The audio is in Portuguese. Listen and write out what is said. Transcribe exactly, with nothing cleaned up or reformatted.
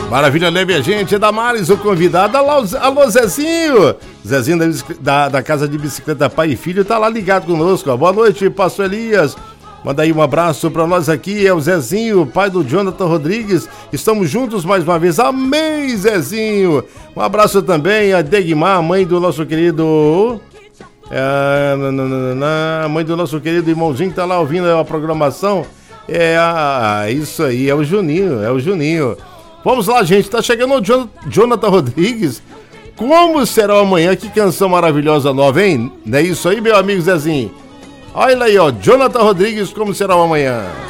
Maravilha, né, minha gente? É Damares, o convidado. Alô, alô Zezinho. Zezinho da, da, da Casa de Bicicleta Pai e Filho tá lá ligado conosco. Ó. Boa noite, pastor Elias. Manda aí um abraço pra nós aqui. É o Zezinho, pai do Jonathan Rodrigues. Estamos juntos mais uma vez. Amém, Zezinho. Um abraço também a Degmar, mãe do nosso querido... É, a mãe do nosso querido irmãozinho que tá lá ouvindo a programação. É a, isso aí, é o Juninho, é o Juninho. Vamos lá, gente, tá chegando o John, Jonathan Rodrigues. Como será o amanhã? Que canção maravilhosa nova, hein? Não é isso aí, meu amigo Zezinho? Olha aí, ó, Jonathan Rodrigues, como será o amanhã?